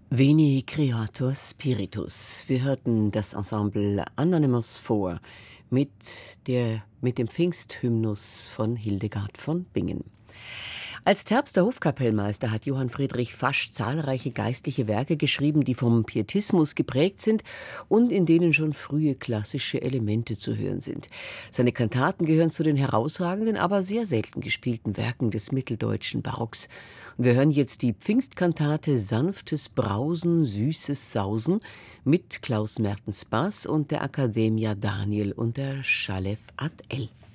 Veni Creator Spiritus. Wir hörten das Ensemble Anonymous vor mit dem Pfingsthymnus von Hildegard von Bingen. Als Terpster Hofkapellmeister hat Johann Friedrich Fasch zahlreiche geistliche Werke geschrieben, die vom Pietismus geprägt sind und in denen schon frühe klassische Elemente zu hören sind. Seine Kantaten gehören zu den herausragenden, aber sehr selten gespielten Werken des mitteldeutschen Barocks. Und wir hören jetzt die Pfingstkantate Sanftes Brausen, süßes Sausen mit Klaus Mertens Bass und der Accademia Daniel und der Chalef ad El.